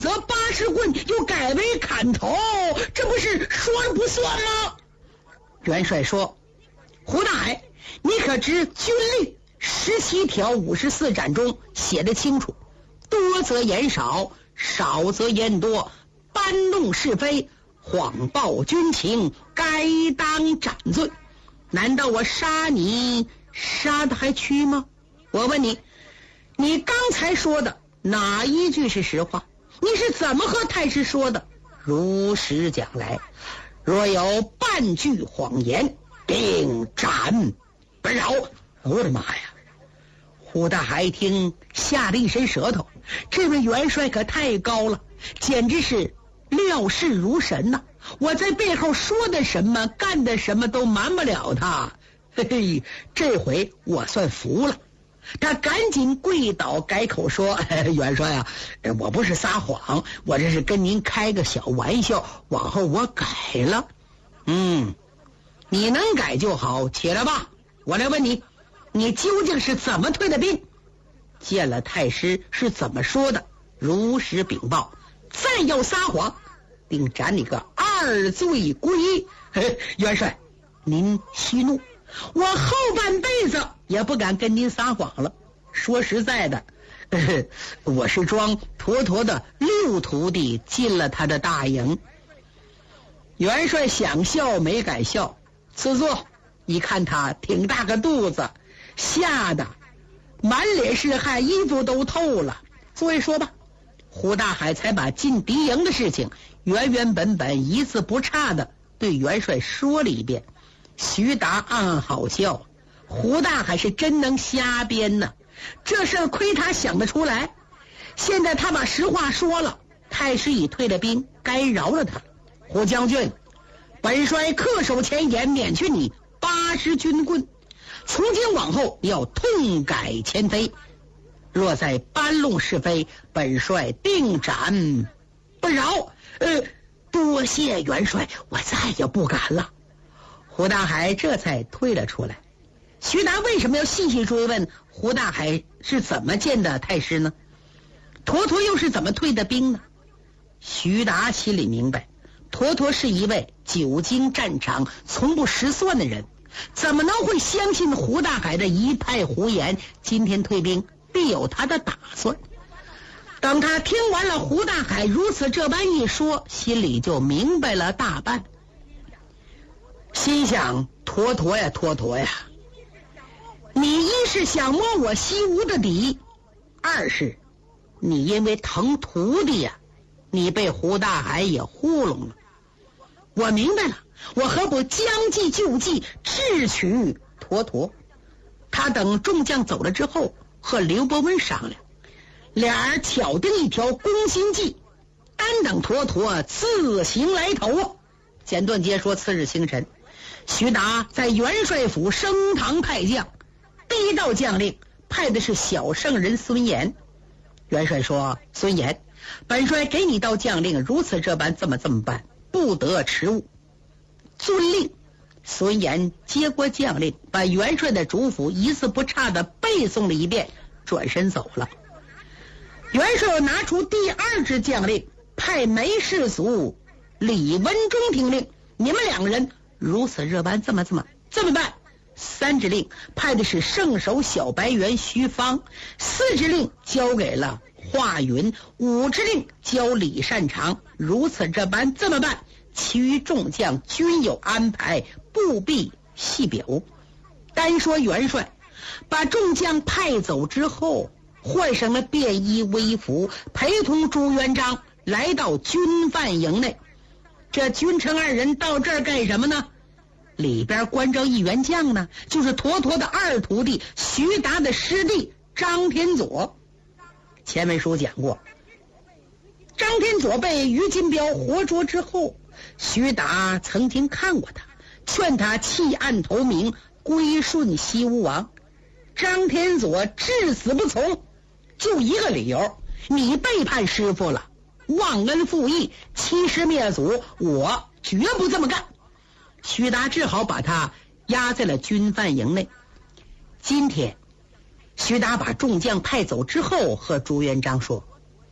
则80棍又改为砍头，这不是说了不算吗？元帅说：胡大海，你可知军令17条54斩中写得清楚，多则言少，少则言多，搬弄是非，谎报军情，该当斩罪。难道我杀你杀得还屈吗？我问你，你刚才说的哪一句是实话？你是怎么和太师说的？如实讲来，若有半句谎言，定斩不饶。我的妈呀！胡大海一听，吓得一身舌头。这位元帅可太高了，简直是料事如神呐！我在背后说的什么，干的什么都瞒不了他。嘿嘿，这回我算服了。他赶紧跪倒改口说：元帅啊，我不是撒谎，我这是跟您开个小玩笑，往后我改了。你能改就好，起来吧。我来问你，你究竟是怎么退的兵？见了太师是怎么说的？如实禀报。再要撒谎，定斩你个2罪归一。元帅，您息怒，我后半辈子也不敢跟您撒谎了。说实在的，我是装坨坨的6徒弟进了他的大营。元帅想笑没敢笑，赐座。一看他挺大个肚子，吓得满脸是汗，衣服都透了。座位说吧。胡大海才把进敌营的事情原本一字不差的对元帅说了一遍。徐达暗暗好笑，胡大海是真能瞎编呢，这事儿亏他想得出来。现在他把实话说了，太师已退了兵，该饶了他。胡将军，本帅恪守前言，免去你80军棍，从今往后你要痛改前非，若再搬弄是非，本帅定斩不饶。多谢元帅，我再也不敢了。胡大海这才退了出来。徐达为什么要细细追问胡大海是怎么见的太师呢？坨坨又是怎么退的兵呢？徐达心里明白，坨坨是一位久经战场从不失算的人，怎么能会相信胡大海的一派胡言？今天退兵必有他的打算。等他听完了胡大海如此这般一说，心里就明白了大半，心想：坨坨呀坨坨呀，你一是想摸我西吴的底，二是你因为疼徒弟呀，你被胡大海也糊弄了。我明白了，我何不将计就计，智取坨坨？他等众将走了之后，和刘伯温商量，俩人巧定一条攻心计，单等坨坨自行来投。简短截说，次日清晨，徐达在元帅府升堂派将，第一道将令派的是小圣人孙岩。元帅说：孙岩，本帅给你道将令，如此这般，这么办，不得迟误。遵令。孙岩接过将令，把元帅的嘱咐一字不差的背诵了一遍，转身走了。元帅又拿出第2支将令，派梅世祖李文忠听令，你们2个人如此这般，这么办。3支令派的是圣手小白猿徐芳，4支令交给了华云，5支令交李善长，如此这般，这么办。其余众将均有安排，不必细表。单说元帅把众将派走之后，换上了便衣微服，陪同朱元璋来到军犯营内。这君臣2人到这儿干什么呢？里边关着一员将呢，就是坨坨的2徒弟徐达的师弟张天佐。前文书讲过，张天佐被于金彪活捉之后，徐达曾经看过他，劝他弃暗投明，归顺西吴王。张天佐至死不从，就一个理由：你背叛师父了，忘恩负义，欺师灭祖，我绝不这么干。徐达只好把他押在了军犯营内。今天徐达把众将派走之后，和朱元璋说：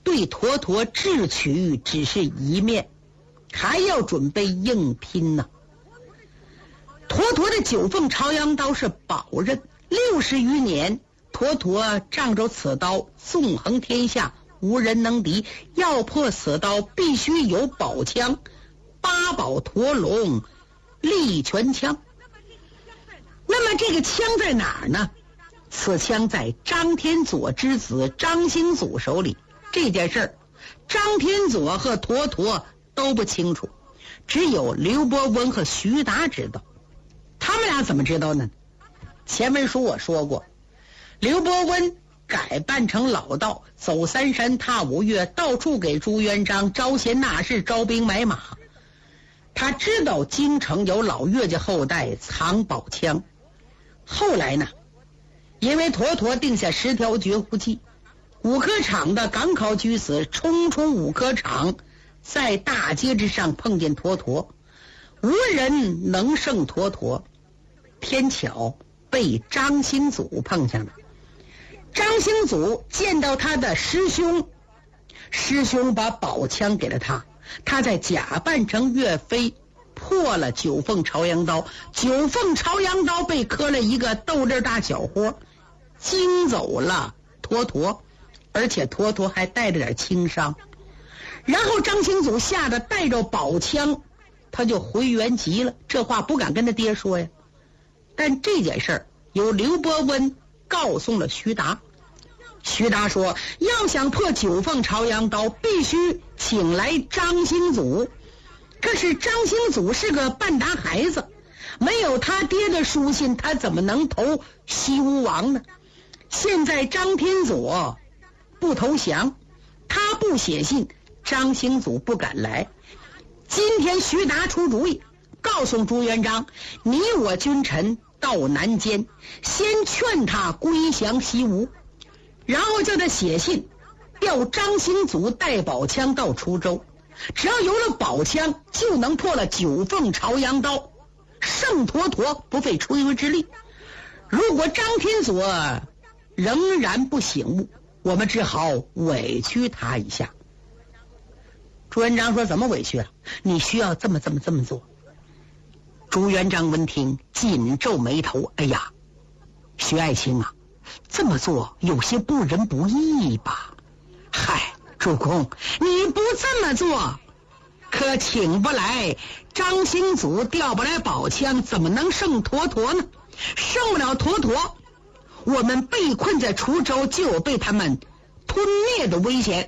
对妥妥智取只是一面，还要准备硬拼呢。妥妥的九凤朝阳刀是宝刃，60余年，妥妥仗着此刀纵横天下，无人能敌。要破此刀，必须有宝枪，八宝驼龙力拳枪。那么这个枪在哪儿呢？此枪在张天佐之子张兴祖手里。这件事儿，张天佐和妥妥都不清楚，只有刘伯温和徐达知道。他们俩怎么知道呢？前文书我说过，刘伯温改扮成老道，走三山踏五岳，到处给朱元璋招贤纳士，招兵买马。他知道京城有老岳家后代藏宝枪。后来呢，因为妥妥定下10条绝户计，五科场的赶考举子冲出五科场，在大街之上碰见妥妥，无人能胜妥妥。天巧被张兴祖碰上了。张兴祖见到他的师兄，师兄把宝枪给了他，他再假扮成岳飞，破了九凤朝阳刀。九凤朝阳刀被磕了一个豆粒大小豁，惊走了妥妥，而且妥妥还带着点轻伤。然后张兴祖吓得带着宝枪，他就回原籍了。这话不敢跟他爹说呀。但这件事儿由刘伯温告诉了徐达。徐达说，要想破九凤朝阳刀，必须请来张兴祖。可是张兴祖是个半大孩子，没有他爹的书信，他怎么能投西吴王呢？现在张天佐不投降，他不写信，张兴祖不敢来。今天徐达出主意，告诉朱元璋，你我君臣到南间，先劝他归降西吴，然后叫他写信调张兴祖带宝枪到滁州。只要有了宝枪，就能破了九凤朝阳刀，胜妥妥不费吹灰之力。如果张天佐仍然不醒悟，我们只好委屈他一下。朱元璋说，怎么委屈啊？你需要这么做。朱元璋闻听紧皱眉头，哎呀，徐爱卿啊，这么做有些不仁不义吧？嗨，主公，你不这么做，可请不来张兴祖，调不来宝枪，怎么能胜妥妥呢？胜不了妥妥，我们被困在滁州，就有被他们吞灭的危险。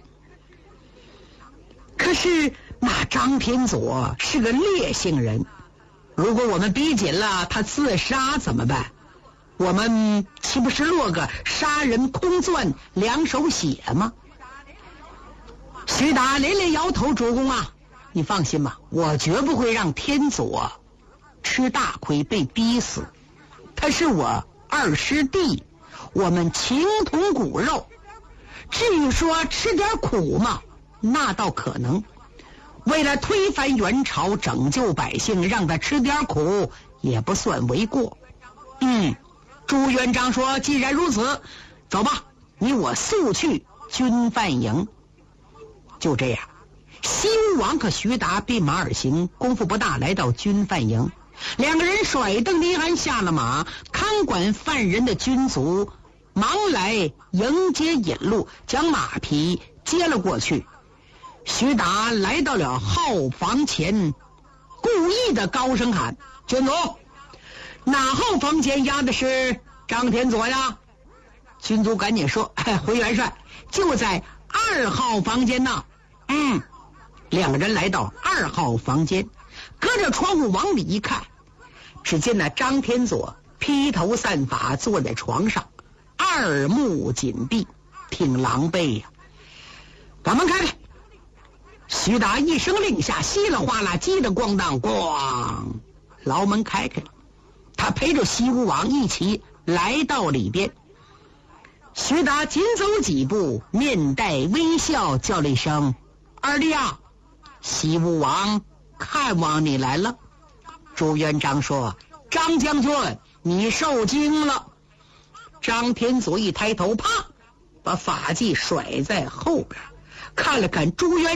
可是那张天佐是个烈性人，如果我们逼紧了，他自杀怎么办？我们岂不是落个杀人空钻两手血吗？徐达连连摇头，主公啊，你放心吧，我绝不会让天佐吃大亏被逼死。他是我二师弟，我们情同骨肉。至于说吃点苦嘛，那倒可能。为了推翻元朝，拯救百姓，让他吃点苦也不算为过。朱元璋说，既然如此，走吧，你我速去军犯营。就这样，西吴王和徐达并马而行，功夫不大，来到军犯营。两个人甩蹬离鞍，下了马，看管犯人的军卒忙来迎接引路，将马匹接了过去。徐达来到了号房前，故意的高声喊，军卒，哪号房间押的是张天佐呀？军卒赶紧说，回元帅，就在2号房间呢。两个人来到2号房间，隔着窗户往里一看，只见那张天佐披头散发坐在床上，二目紧闭，挺狼狈呀。把门开开。徐达一声令下，稀里哗啦，叽里咣当，咣，牢门开开了。他陪着西吴王一起来到里边。徐达紧走几步，面带微笑，叫了一声，二弟啊，西吴王看望你来了。朱元璋说，张将军，你受惊了。张天佐一抬头，啪，把法器甩在后边， 看了看朱元